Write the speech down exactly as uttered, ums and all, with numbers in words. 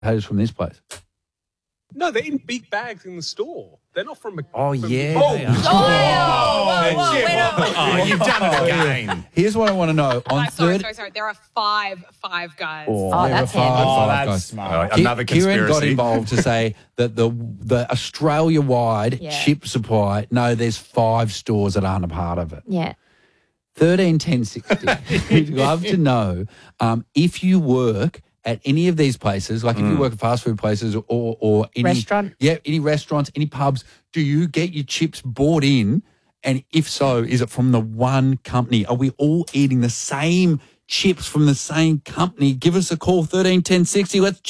potatoes from this place? No, they're in big bags in the store. They're not from. Oh, from yeah. Oh, they are. Oh, whoa, whoa, wait, no. Oh, you've done it again. Here's what I want to know. On Five, sorry, third, sorry, sorry. There are five Five Guys. Oh, Oh, there that's are five, handy. five Oh, that's guys. smart. Ki- Another Kieran got conspiracy. involved to say that the the Australia-wide Yeah. chip supply, no, there's five stores that aren't a part of it. Yeah. thirteen ten sixty. We'd love to know um, if you work at any of these places, like if you work at fast food places or or any Restaurant. yeah, any restaurants, any pubs, do you get your chips bought in? And if so, is it from the one company? Are we all eating the same chips from the same company? Give us a call, thirteen ten sixty. Let's chat.